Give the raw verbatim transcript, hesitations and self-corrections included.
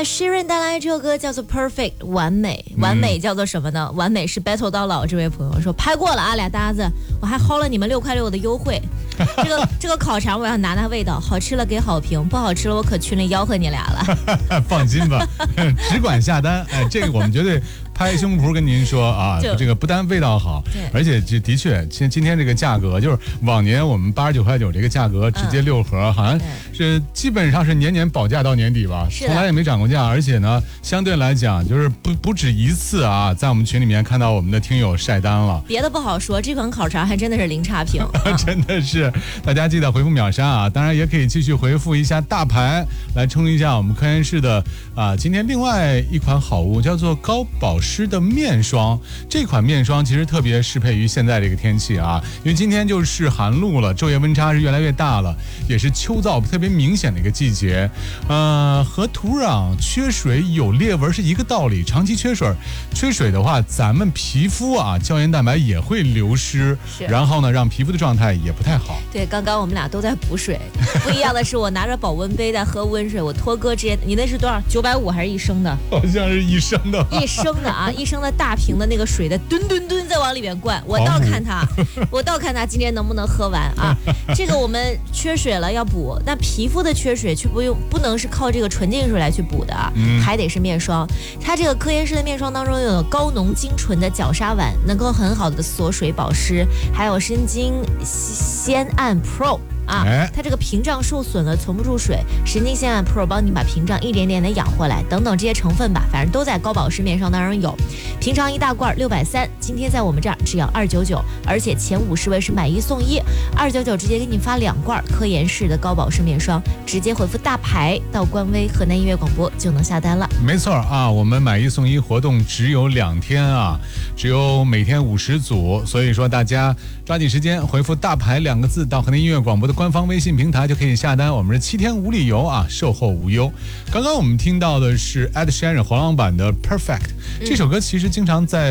Ed Sheeran 带来这首歌叫做 Perfect 完美，完美叫做什么呢？嗯、完美是 Battle 到老这位朋友说拍过了啊，俩搭子，我还薅了你们六块六的优惠。这个这个烤肠我要拿拿味道，好吃了给好评，不好吃了我可去那吆喝你俩了。 放心吧，只管下单。哎，这个我们绝对拍胸脯跟您说啊，这个不但味道好，而且这的确，今今天这个价格就是往年我们八十九块九这个价格直接六盒，嗯、好像是基本上是年年保价到年底吧，从来也没涨过价。而且呢，相对来讲就是不不止一次啊，在我们群里面看到我们的听友晒单了。 别的不好说，这款烤肠还真的是零差评，啊、 真的是。大家记得回复秒杀啊，当然也可以继续回复一下大牌来冲一下我们科研室的啊，今天另外一款好物叫做高保湿的面霜。这款面霜其实特别适配于现在这个天气啊，因为今天就是寒露了，昼夜温差是越来越大了，也是秋燥特别明显的一个季节。呃，和土壤缺水有裂纹是一个道理，长期缺水缺水的话，咱们皮肤啊胶原蛋白也会流失，然后呢让皮肤的状态也不太好。 对，刚刚我们俩都在补水，不一样的是我拿着保温杯在喝温水，我托哥直接，你那是多少？九百五还是一升的？ 好像是一升的， 一升的啊，一升的大瓶的那个水的吨吨吨再往里面灌，我倒看他，我倒看他今天能不能喝完啊？这个我们缺水了要补，那皮肤的缺水却不用不能是靠这个纯净水来去补的啊，嗯、还得是面霜。它这个科研室的面霜当中有高浓精纯的角鲨烷，能够很好的锁水保湿，还有生精酰胺 Pro。啊，它这个屏障受损了，存不住水，神经酰胺 Pro 帮你把屏障一点点的养回来，等等这些成分吧，反正都在高保湿面霜当中有。平常一大罐六百三，今天在我们这儿只要二九九，而且前五十位是买一送一，二九九直接给你发两罐科研室的高保湿面霜，直接回复大牌到官微河南音乐广播就能下单了。 没错啊，我们买一送一活动只有两天啊，只有每天五十组，所以说大家抓紧时间回复大牌两个字到河南音乐广播的官方微信平台就可以下单，我们是七天无理由啊，售后无忧。刚刚我们听到的是 Ed Sheeran 黄浪版的 Perfect， 这首歌其实经常在